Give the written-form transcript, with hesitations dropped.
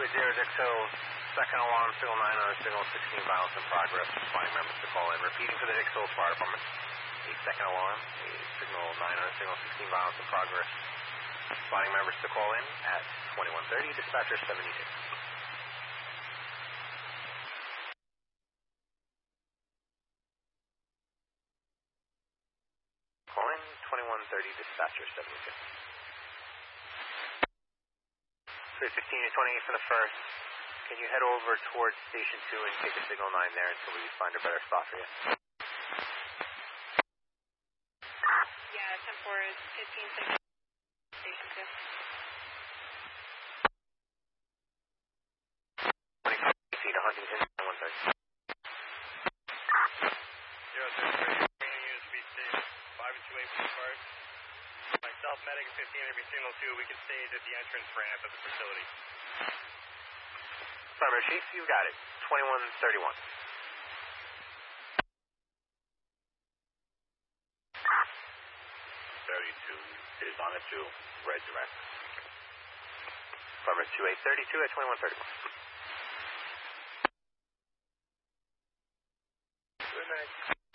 Dixo, second alarm, signal 9 on signal 16, violence in progress. Responding members to call in. Repeating for the Dixo Fire Department. A second alarm, a signal 9 on signal 16, violence in progress. Responding members to call in at 2130, dispatcher 76. Call in 2130, dispatcher 76. 15 to 28 for the first. Can you head over towards Station 2 and take a signal 9 there until we find a better spot for you? Yeah, 10-4 is 15 to Station 2. 25 feet to Huntington, 130. 0-6, training units to be station 5 and 2-8 for the first. Myself, medic, 15 every signal 2. We can stage at the entrance ramp of the facility. Primary Chief, you got it. 2131. 32 is on it too. Red direct. Farmer 2832 at 2131. Good night.